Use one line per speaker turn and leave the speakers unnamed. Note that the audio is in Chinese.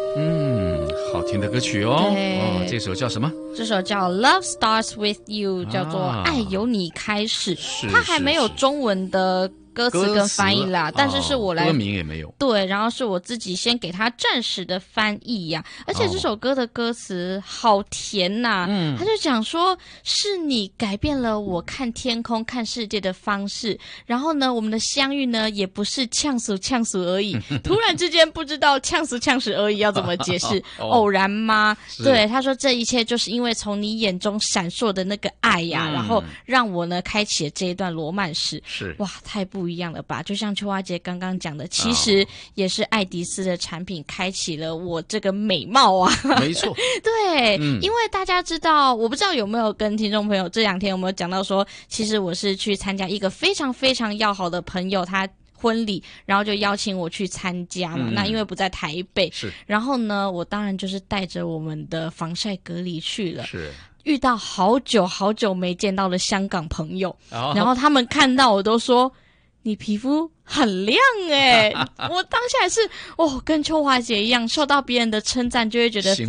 好听的歌曲哦。
对
这首叫什么？
这首叫 Love Starts With You， 叫做爱由你开始。它还没有中文的歌词跟翻译啦，但是我来
歌名也没有。
对，然后是我自己先给它暂时的翻译呀。而且这首歌的歌词好甜呐，他就讲说是你改变了我看天空看世界的方式，然后呢我们的相遇呢也不是呛死而已，突然之间不知道呛死而已要怎么解释偶然吗？对，他说这一切就是因为从你眼中闪烁的那个爱呀，然后让我呢开启了这一段罗曼史。
是
哇，太不一样了吧？就像秋花姐刚刚讲的，其实也是爱迪斯的产品开启了我这个美貌啊。
没错。
对，因为大家知道，我不知道有没有跟听众朋友这2天有没有讲到说，其实我是去参加一个非常非常要好的朋友他婚礼，然后就邀请我去参加嘛。那因为不在台北，
是，
然后呢我当然就是带着我们的防晒隔离去了。
是，
遇到好久好久没见到的香港朋友，然后他们看到我都说你皮肤很亮我当下也是跟秋华姐一样，受到别人的称赞就会觉得